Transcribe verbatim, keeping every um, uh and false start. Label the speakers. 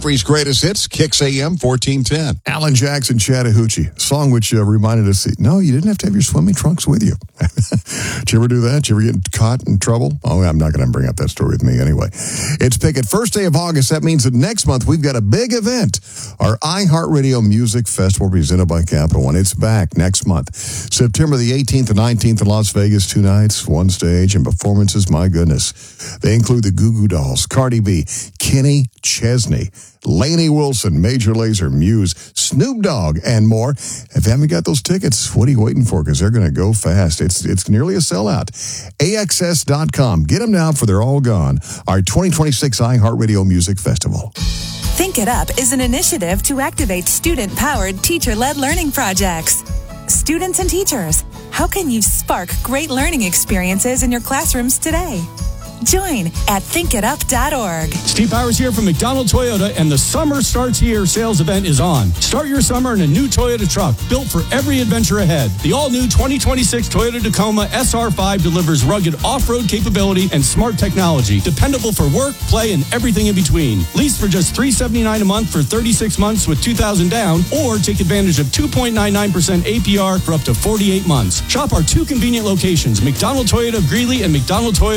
Speaker 1: Country's greatest hits, Kicks A M fourteen ten.
Speaker 2: Alan Jackson, Chattahoochee, a song which uh, reminded us, no, you didn't have to have your swimming trunks with you. Did you ever do that? Did you ever get caught in trouble? Oh, I'm not going to bring up that story with me anyway. It's Pickett. First day of August. That means that next month we've got a big event. Our iHeartRadio Music Festival presented by Capital One. It's back next month. September the eighteenth and nineteenth in Las Vegas. Two nights, one stage, and performances. My goodness. They include the Goo Goo Dolls, Cardi B, Kenny Chesney, Lainey Wilson, Major Lazer, Muse, Snoop Dogg, and more. If you haven't got those tickets, what are you waiting for? Because they're going to go fast. It's it's nearly a sellout. A X S dot com. Get them now for they're all gone. Our twenty twenty-six iHeartRadio Music Festival.
Speaker 3: Think It Up is an initiative to activate student-powered, teacher-led learning projects. Students and teachers, how can you spark great learning experiences in your classrooms today? Join at think it up dot org.
Speaker 4: Steve Powers here from McDonald Toyota, and the Summer Starts Here sales event is on. Start your summer in a new Toyota truck built for every adventure ahead. The all-new twenty twenty-six Toyota Tacoma S R five delivers rugged off-road capability and smart technology, dependable for work, play, and everything in between. Lease for just three hundred seventy-nine dollars a month for thirty-six months with two thousand dollars down, or take advantage of two point nine nine percent A P R for up to forty-eight months. Shop our two convenient locations, McDonald Toyota of Greeley and McDonald Toyota